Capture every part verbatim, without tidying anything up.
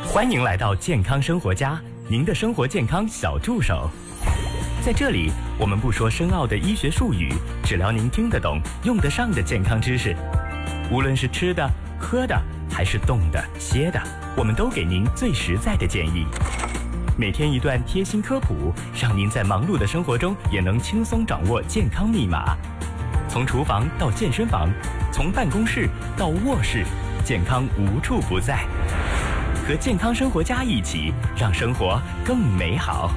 欢迎来到健康生活家，您的生活健康小助手。在这里，我们不说深奥的医学术语，只聊您听得懂、用得上的健康知识。无论是吃的、喝的，还是动的、歇的，我们都给您最实在的建议。每天一段贴心科普，让您在忙碌的生活中也能轻松掌握健康密码。从厨房到健身房，从办公室到卧室，健康无处不在。和健康生活家一起，让生活更美好。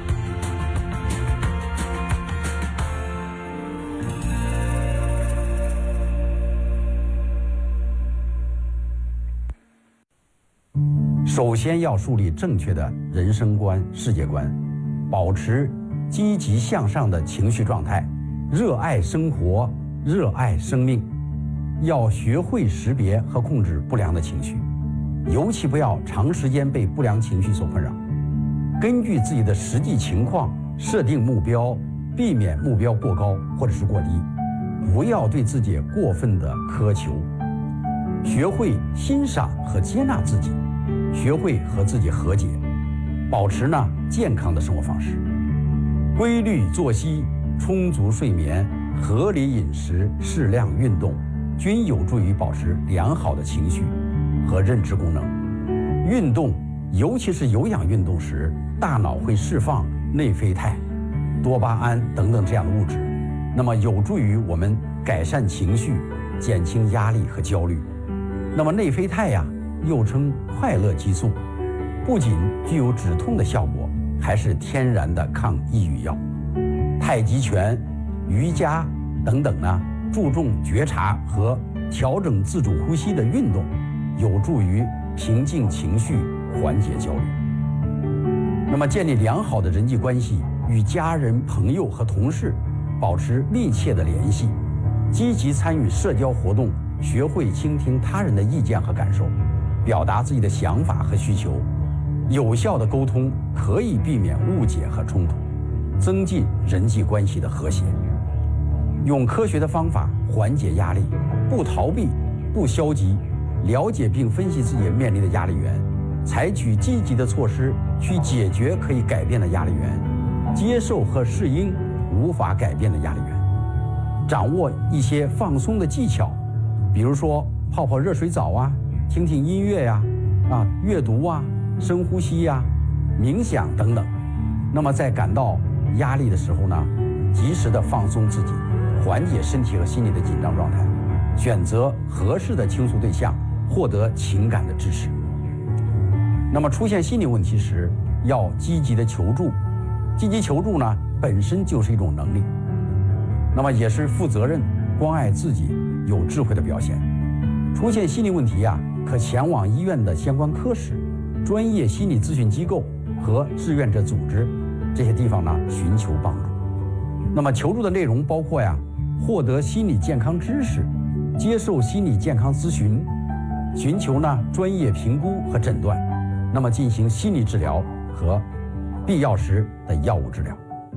首先要树立正确的人生观、世界观，保持积极向上的情绪状态，热爱生活，热爱生命。要学会识别和控制不良的情绪，尤其不要长时间被不良情绪所困扰。根据自己的实际情况设定目标，避免目标过高或者是过低，不要对自己过分的苛求。学会欣赏和接纳自己，学会和自己和解，保持呢健康的生活方式。规律作息、充足睡眠、合理饮食、适量运动，均有助于保持良好的情绪和认知功能。运动，尤其是有氧运动时，大脑会释放内啡肽、多巴胺等等这样的物质，那么有助于我们改善情绪，减轻压力和焦虑。那么内啡肽呀、啊，又称快乐激素，不仅具有止痛的效果，还是天然的抗抑郁药。太极拳、瑜伽等等呢，注重觉察和调整自主呼吸的运动，有助于平静情绪，缓解焦虑。那么建立良好的人际关系，与家人、朋友和同事保持密切的联系，积极参与社交活动，学会倾听他人的意见和感受，表达自己的想法和需求。有效的沟通可以避免误解和冲突，增进人际关系的和谐。用科学的方法缓解压力，不逃避，不消极，了解并分析自己面临的压力源，采取积极的措施去解决可以改变的压力源，接受和适应无法改变的压力源。掌握一些放松的技巧，比如说泡泡热水澡啊，听听音乐呀、啊，啊，阅读啊，深呼吸呀、啊，冥想等等。那么在感到压力的时候呢，及时的放松自己，缓解身体和心理的紧张状态，选择合适的倾诉对象，获得情感的支持。那么出现心理问题时，要积极的求助。积极求助呢，本身就是一种能力，那么也是负责任、关爱自己、有智慧的表现。出现心理问题呀、啊，可前往医院的相关科室、专业心理咨询机构和志愿者组织这些地方呢寻求帮助。那么求助的内容包括呀，获得心理健康知识，接受心理健康咨询，寻求呢专业评估和诊断，那么进行心理治疗和必要时的药物治疗。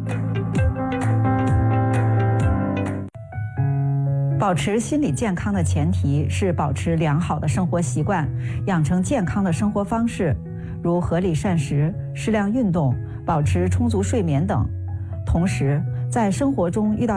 保持心理健康的前提是保持良好的生活习惯，养成健康的生活方式，如合理膳食、适量运动、保持充足睡眠等。同时，在生活中遇到